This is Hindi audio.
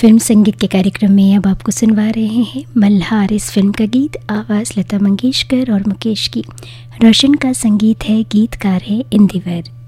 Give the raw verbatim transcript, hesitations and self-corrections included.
फिल्म संगीत के कार्यक्रम में अब आपको सुनवा रहे हैं मल्हार इस फिल्म का गीत। आवाज़ लता मंगेशकर और मुकेश की। रोशन का संगीत है, गीतकार है इंदिवर।